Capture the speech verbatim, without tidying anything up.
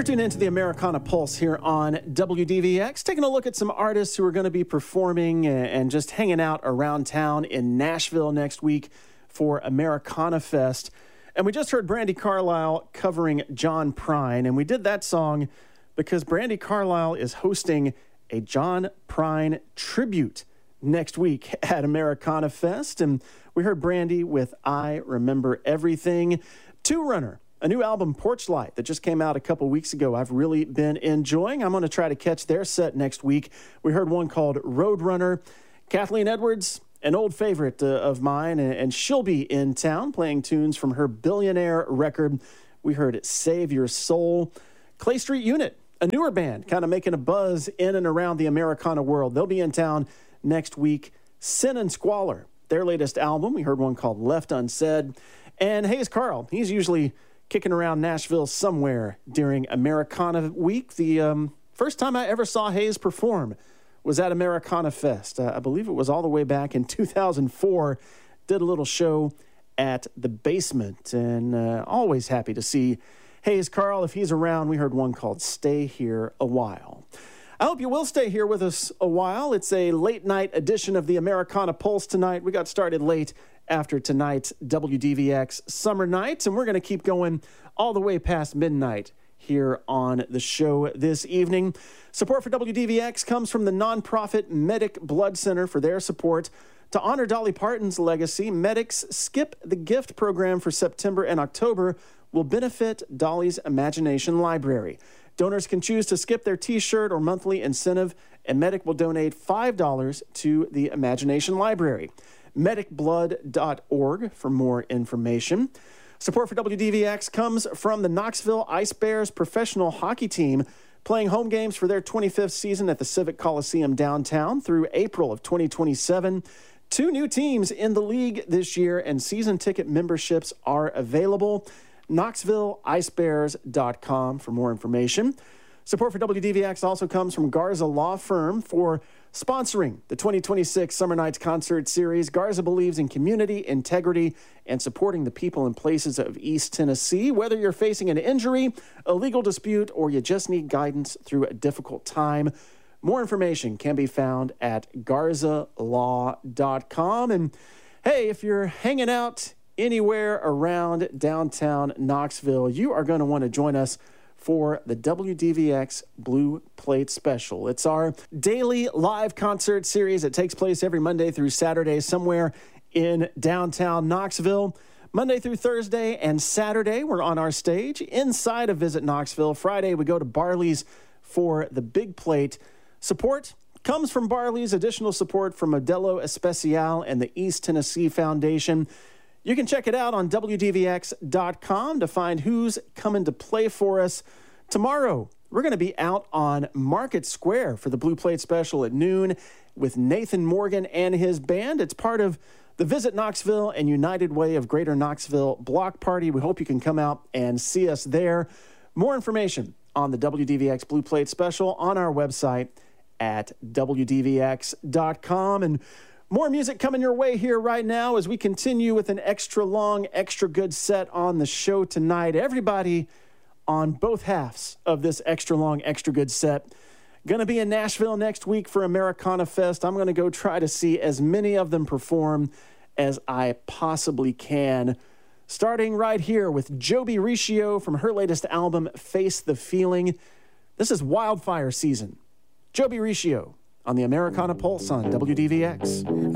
You're tuned into the Americana Pulse here on W D V X, taking a look at some artists who are going to be performing and just hanging out around town in Nashville next week for Americana Fest. And we just heard Brandi Carlile covering John Prine, and we did that song because Brandi Carlile is hosting a John Prine tribute next week at Americana Fest. And we heard Brandi with I Remember Everything. Two Runner, a new album, Porch Light, that just came out a couple weeks ago, I've really been enjoying. I'm going to try to catch their set next week. We heard one called Roadrunner. Kathleen Edwards, an old favorite uh, of mine, and she'll be in town playing tunes from her Billionaire record. We heard Save Your Soul. Clay Street Unit, a newer band, kind of making a buzz in and around the Americana world. They'll be in town next week. Sin and Squalor, their latest album. We heard one called Left Unsaid. And Hayes Carll, he's usually kicking around Nashville somewhere during Americana Week. The um, first time I ever saw Hayes perform was at Americana Fest. Uh, I believe it was all the way back in two thousand four. Did a little show at the Basement, and uh, always happy to see Hayes Carll if he's around. We heard one called Stay Here a While. I hope you will stay here with us a while. It's a late night edition of the Americana Pulse tonight. We got started late after tonight's W D V X Summer Nights, and we're going to keep going all the way past midnight here on the show this evening. Support for W D V X comes from the nonprofit Medic Blood Center for their support. To honor Dolly Parton's legacy, Medic's Skip the Gift program for September and October will benefit Dolly's Imagination Library. Donors can choose to skip their T-shirt or monthly incentive, and Medic will donate five dollars to the Imagination Library. medic blood dot org for more information. Support for W D V X comes from the Knoxville Ice Bears professional hockey team, playing home games for their twenty-fifth season at the Civic Coliseum downtown through April of twenty twenty-seven. Two new teams in the league this year, and season ticket memberships are available. knoxville ice bears dot com for more information. Support for W D V X also comes from Garza Law Firm for sponsoring the twenty twenty-six Summer Nights Concert Series. Garza believes in community, integrity, and supporting the people and places of East Tennessee. Whether you're facing an injury, a legal dispute, or you just need guidance through a difficult time, more information can be found at garza law dot com. And hey, if you're hanging out anywhere around downtown Knoxville, you are going to want to join us for the W D V X Blue Plate Special. It's our daily live concert series. It takes place every Monday through Saturday somewhere in downtown Knoxville. Monday through Thursday and Saturday, we're on our stage inside of Visit Knoxville. Friday, we go to Barley's for the Big Plate. Support comes from Barley's, additional support from Modelo Especial and the East Tennessee Foundation. You can check it out on W D V X dot com to find who's coming to play for us. Tomorrow, we're going to be out on Market Square for the Blue Plate Special at noon with Nathan Morgan and his band. It's part of the Visit Knoxville and United Way of Greater Knoxville block party. We hope you can come out and see us there. More information on the W D V X Blue Plate Special on our website at W D V X dot com. And more music coming your way here right now as we continue with an extra long, extra good set on the show tonight. Everybody on both halves of this extra long, extra good set going to be in Nashville next week for Americana Fest. I'm going to go try to see as many of them perform as I possibly can. Starting right here with Joby Riccio from her latest album, Face the Feeling. This is Wildfire Season. Joby Riccio on the Americana Pulse on W D V X.